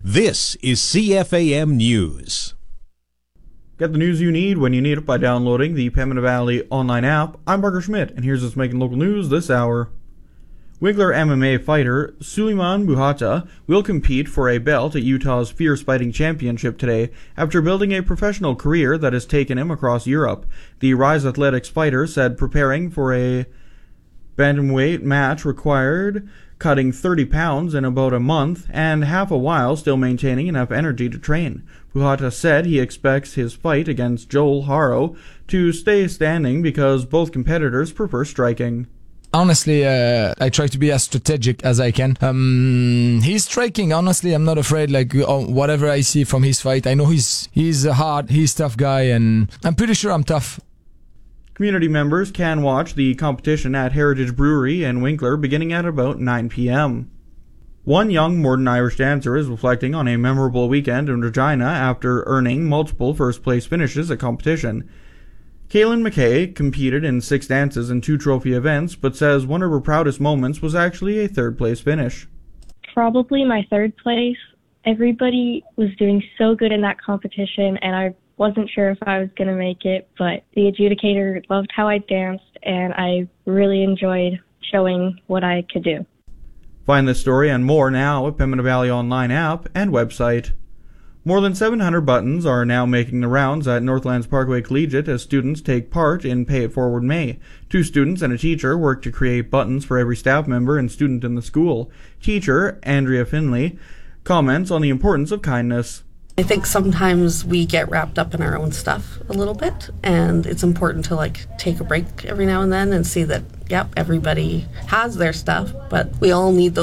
This is CFAM News. Get the news you need when you need it by downloading the Pembina Valley online app. I'm Parker Schmidt, and here's what's making local news this hour. Winkler MMA fighter Suleiman Buhata will compete for a belt at Utah's Fierce Fighting Championship today after building a professional career that has taken him across Europe. The Rise Athletics fighter said preparing for a bantamweight match required cutting 30 pounds in about a month and half a while still maintaining enough energy to train. Buhata said he expects his fight against Joel Haro to stay standing because both competitors prefer striking. Honestly, I try to be as strategic as I can. He's striking. Honestly, I'm not afraid. Whatever I see from his fight, I know he's hard, he's a tough guy, and I'm pretty sure I'm tough. Community members can watch the competition at Heritage Brewery in Winkler beginning at about 9 p.m. One young Morden Irish dancer is reflecting on a memorable weekend in Regina after earning multiple first-place finishes at competition. Kaylin McKay competed in 6 dances and 2 trophy events, but says one of her proudest moments was actually a third-place finish. Probably my third place. Everybody was doing so good in that competition, and I wasn't sure if I was going to make it, but the adjudicator loved how I danced, and I really enjoyed showing what I could do. Find this story and more now at Pembina Valley online app and website. More than 700 buttons are now making the rounds at Northlands Parkway Collegiate as students take part in Pay It Forward May. 2 students and a teacher work to create buttons for every staff member and student in the school. Teacher Andrea Finley comments on the importance of kindness. I think sometimes we get wrapped up in our own stuff a little bit, and it's important to take a break every now and then and see that, everybody has their stuff, but we all need those